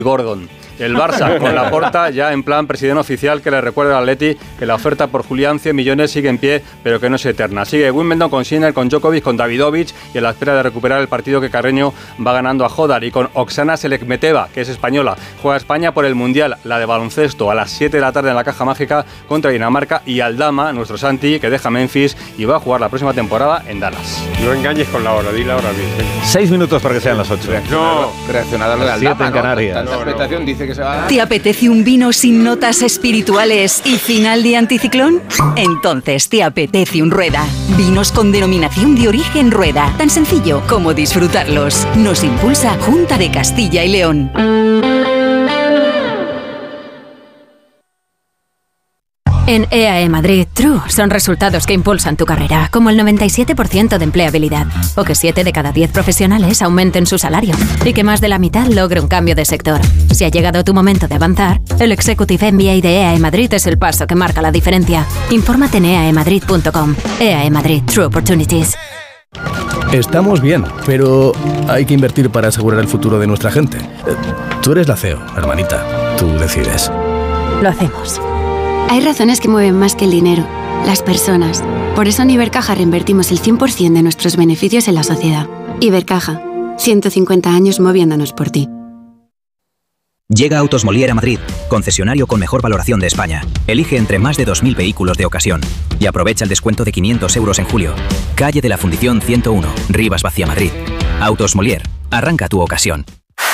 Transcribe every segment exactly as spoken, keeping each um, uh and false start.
Gordon. El Barça con Laporta ya en plan presidente oficial que le recuerda al Atleti que la oferta por Julián cien millones sigue en pie pero que no es eterna. Sigue Wimbledon con Sinner, con Djokovic, con Davidovich y a la espera de recuperar el partido que Carreño va ganando a Jodar y con Oksana Selekmeteva, que es española. Juega España por el Mundial, la de baloncesto, a las siete de la tarde en la Caja Mágica contra Dinamarca y Aldama, nuestro Santi, que deja Memphis y va a jugar la próxima temporada en Dallas. No engañes con la hora, di la hora bien. Seis minutos para que sean las ocho. No, reaccionar a lo de Aldama, siete en Canarias. Tanta expectación dice que se va a... ¿Te apetece un vino sin notas espirituales y final de anticiclón? Entonces te apetece un Rueda. Vinos con denominación de origen Rueda. Tan sencillo como disfrutarlos. Nos impulsa Junta de Castilla y León. En E A E Madrid, True son resultados que impulsan tu carrera, como el noventa y siete por ciento de empleabilidad, o que siete de cada diez profesionales aumenten su salario, y que más de la mitad logre un cambio de sector. Si ha llegado tu momento de avanzar, el Executive M B A de E A E Madrid es el paso que marca la diferencia. Infórmate en e a e madrid punto com. E A E Madrid, True Opportunities. Estamos bien, pero hay que invertir para asegurar el futuro de nuestra gente. Tú eres la C E O, hermanita. Tú decides. Lo hacemos. Hay razones que mueven más que el dinero, las personas. Por eso en Ibercaja reinvertimos el cien por ciento de nuestros beneficios en la sociedad. Ibercaja, ciento cincuenta años moviéndonos por ti. Llega Autos Molière a Madrid, concesionario con mejor valoración de España. Elige entre más de dos mil vehículos de ocasión y aprovecha el descuento de quinientos euros en julio. Calle de la Fundición ciento uno, Rivas Vacía, Madrid. Autos Molière, arranca tu ocasión.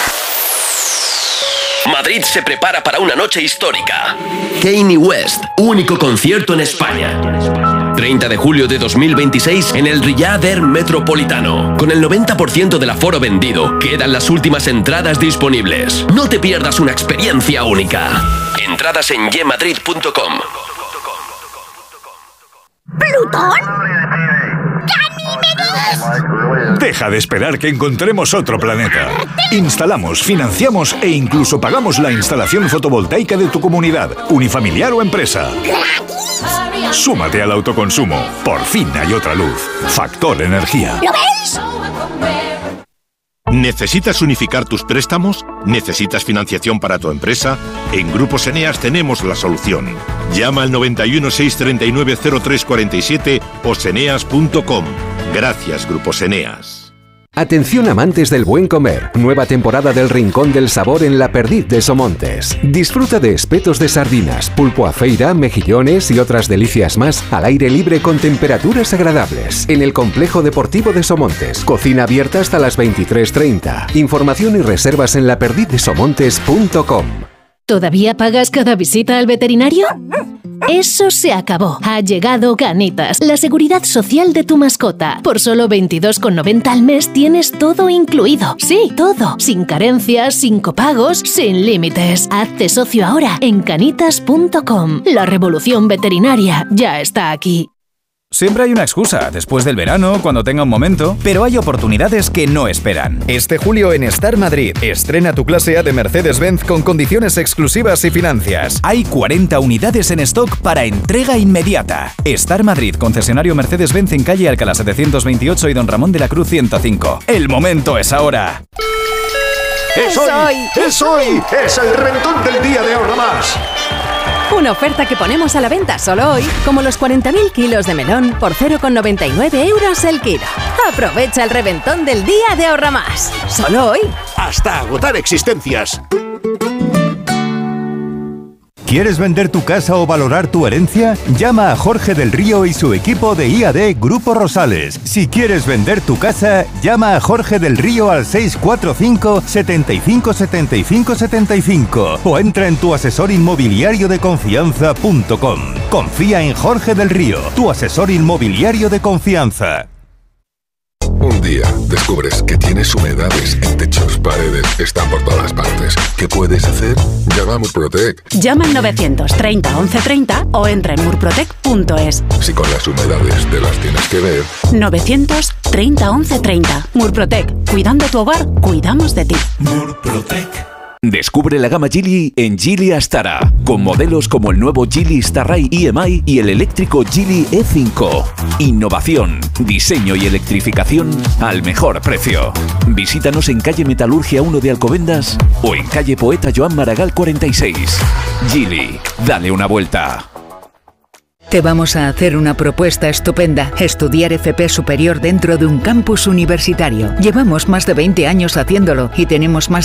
Madrid se prepara para una noche histórica. Kanye West, único concierto en España. treinta de julio de dos mil veintiséis en el Riyadh Air Metropolitano. Con el noventa por ciento del aforo vendido, quedan las últimas entradas disponibles. No te pierdas una experiencia única. Entradas en ye madrid punto com. ¿Plutón? Deja de esperar que encontremos otro planeta. Instalamos, financiamos e incluso pagamos la instalación fotovoltaica de tu comunidad, unifamiliar o empresa. Súmate al autoconsumo. Por fin hay otra luz. Factor Energía. ¿Lo veis? ¿Necesitas unificar tus préstamos? ¿Necesitas financiación para tu empresa? En Grupos Eneas tenemos la solución. Llama al noventa y uno, seiscientos treinta y nueve, cero tres cuarenta y siete o seneas punto com. Gracias, Grupos Eneas. Atención amantes del buen comer. Nueva temporada del Rincón del Sabor en La Perdiz de Somontes. Disfruta de espetos de sardinas, pulpo a feira, mejillones y otras delicias más al aire libre con temperaturas agradables. En el Complejo Deportivo de Somontes. Cocina abierta hasta las veintitrés treinta. Información y reservas en la perdiz de somontes punto com. ¿Todavía pagas cada visita al veterinario? Eso se acabó. Ha llegado Canitas, la seguridad social de tu mascota. Por solo veintidós con noventa al mes tienes todo incluido. Sí, todo. Sin carencias, sin copagos, sin límites. Hazte socio ahora en canitas punto com. La revolución veterinaria ya está aquí. Siempre hay una excusa, después del verano, cuando tenga un momento, pero hay oportunidades que no esperan. Este julio en Star Madrid, estrena tu clase A de Mercedes-Benz con condiciones exclusivas y financias. Hay cuarenta unidades en stock para entrega inmediata. Star Madrid, concesionario Mercedes-Benz en calle Alcalá setecientos veintiocho y Don Ramón de la Cruz ciento cinco. El momento es ahora. ¡Es hoy! ¡Es hoy! ¡Es el reventón del día de Ahorra Más! Una oferta que ponemos a la venta solo hoy, como los cuarenta mil kilos de melón por cero con noventa y nueve euros el kilo. Aprovecha el reventón del día de Ahorra Más. Solo hoy. Hasta agotar existencias. ¿Quieres vender tu casa o valorar tu herencia? Llama a Jorge del Río y su equipo de I A D Grupo Rosales. Si quieres vender tu casa, llama a Jorge del Río al seis cuatro cinco, setenta y cinco, setenta y cinco, setenta y cinco o entra en tu asesor inmobiliario de confianza punto com. Confía en Jorge del Río, tu asesor inmobiliario de confianza. Un día descubres que tienes humedades en techos, paredes, están por todas partes. ¿Qué puedes hacer? Llama a Murprotec. Llama al novecientos treinta, once treinta o entra en murprotec punto es. Si con las humedades te las tienes que ver. novecientos treinta, once treinta. Murprotec. Cuidando tu hogar, cuidamos de ti. Murprotec. Descubre la gama Geely en Geely Astara, con modelos como el nuevo Geely Starray E M I y el eléctrico Geely E cinco. Innovación, diseño y electrificación al mejor precio. Visítanos en calle Metalurgia uno de Alcobendas o en calle Poeta Joan Maragall cuarenta y seis. Geely, dale una vuelta. Te vamos a hacer una propuesta estupenda. Estudiar F P superior dentro de un campus universitario. Llevamos más de veinte años haciéndolo y tenemos más